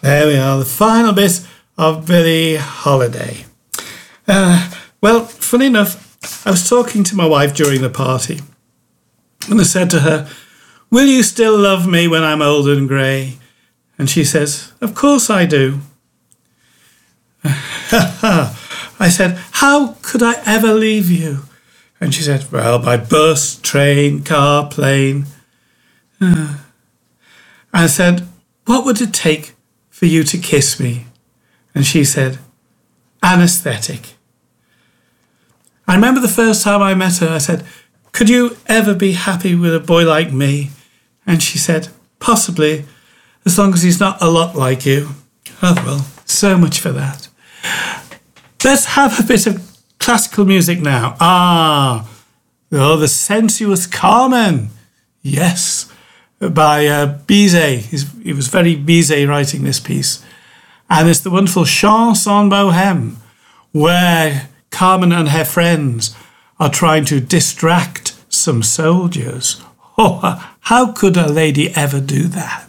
There we are, the final bit of Billie Holiday. Well, funny enough, I was talking to my wife during the party, and I said to her, "Will you still love me when I'm old and grey?" And she says, "Of course I do." I said, "How could I ever leave you?" And she said, "Well, by bus, train, car, plane." I said, "What would it take for you to kiss me?" And she said, "Anesthetic." I remember the first time I met her, I said, "Could you ever be happy with a boy like me?" And she said, "Possibly, as long as he's not a lot like you." Oh, well, so much for that. Let's have a bit of classical music now. The Sensuous Carmen. Yes, by Bizet. He was very Bizet writing this piece. And it's the wonderful Chanson Bohème, where Carmen and her friends are trying to distract some soldiers. Oh, how could a lady ever do that?